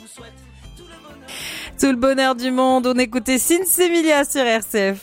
Tout le bonheur du monde, on écoutait Sinsemilia sur RCF.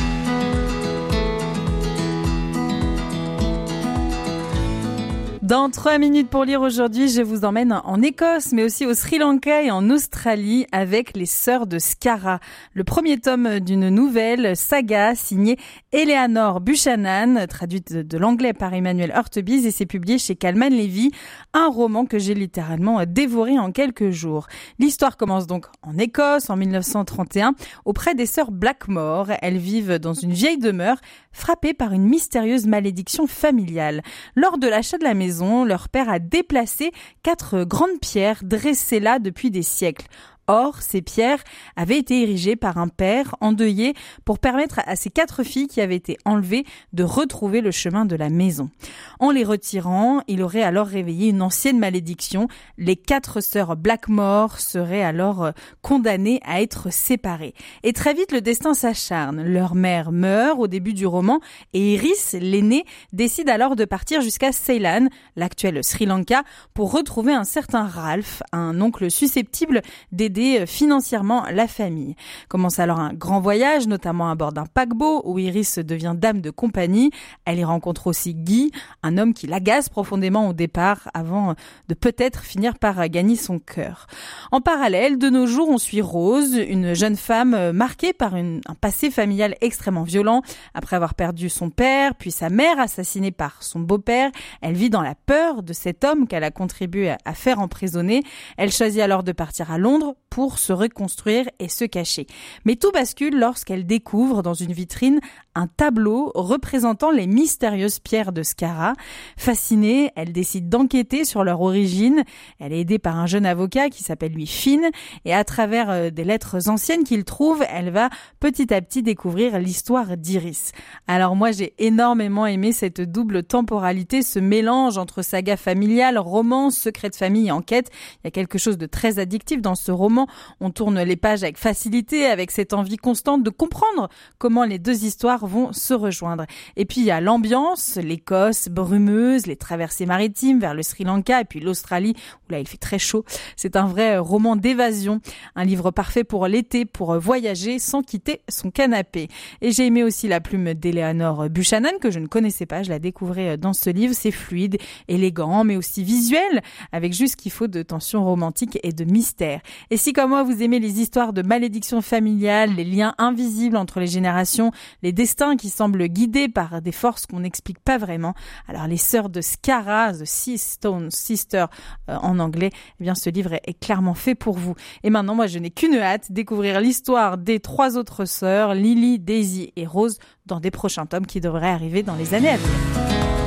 Dans 3 minutes pour lire aujourd'hui, je vous emmène en Écosse, mais aussi au Sri Lanka et en Australie avec les Sœurs de Skara. Le premier tome d'une nouvelle saga signée Eleanor Buchanan, traduite de l'anglais par Emmanuel Hurtebise, et c'est publié chez Calman Levy, un roman que j'ai littéralement dévoré en quelques jours. L'histoire commence donc en Écosse en 1931 auprès des sœurs Blackmore. Elles vivent dans une vieille demeure frappée par une mystérieuse malédiction familiale. Lors de l'achat de la maison, leur père a déplacé 4 grandes pierres dressées là depuis des siècles. Or, ces pierres avaient été érigées par un père endeuillé pour permettre à ses 4 filles qui avaient été enlevées de retrouver le chemin de la maison. En les retirant, il aurait alors réveillé une ancienne malédiction. Les 4 sœurs Blackmore seraient alors condamnées à être séparées. Et très vite, le destin s'acharne. Leur mère meurt au début du roman et Iris, l'aînée, décide alors de partir jusqu'à Ceylan, l'actuel Sri Lanka, pour retrouver un certain Ralph, un oncle susceptible d'aider financièrement la famille. Commence alors un grand voyage, notamment à bord d'un paquebot où Iris devient dame de compagnie. Elle y rencontre aussi Guy, un homme qui l'agace profondément au départ avant de peut-être finir par gagner son cœur. En parallèle, de nos jours, on suit Rose, une jeune femme marquée par un passé familial extrêmement violent. Après avoir perdu son père, puis sa mère assassinée par son beau-père, elle vit dans la peur de cet homme qu'elle a contribué à faire emprisonner. Elle choisit alors de partir à Londres pour se reconstruire et se cacher. Mais tout bascule lorsqu'elle découvre dans une vitrine un tableau représentant les mystérieuses pierres de Skara. Fascinée, elle décide d'enquêter sur leur origine. Elle est aidée par un jeune avocat qui s'appelle lui Finn, et à travers des lettres anciennes qu'il trouve, elle va petit à petit découvrir l'histoire d'Iris. Alors moi, j'ai énormément aimé cette double temporalité, ce mélange entre saga familiale, romance, secret de famille et enquête. Il y a quelque chose de très addictif dans ce roman. On tourne les pages avec facilité, avec cette envie constante de comprendre comment les deux histoires vont se rejoindre. Et puis il y a l'ambiance, l'Écosse brumeuse, les traversées maritimes vers le Sri Lanka et puis l'Australie où là il fait très chaud. C'est un vrai roman d'évasion, un livre parfait pour l'été, pour voyager sans quitter son canapé. Et j'ai aimé aussi la plume d'Eleanor Buchanan que je ne connaissais pas, je la découvrais dans ce livre. C'est fluide, élégant mais aussi visuel, avec juste ce qu'il faut de tension romantique et de mystère. Et si comme moi vous aimez les histoires de malédiction familiale, les liens invisibles entre les générations, les destins qui semblent guidés par des forces qu'on n'explique pas vraiment, alors les sœurs de Skara, The Sea Stone Sister en anglais, eh bien ce livre est clairement fait pour vous. Et maintenant moi je n'ai qu'une hâte, découvrir l'histoire des 3 autres sœurs, Lily, Daisy et Rose, dans des prochains tomes qui devraient arriver dans les années à venir.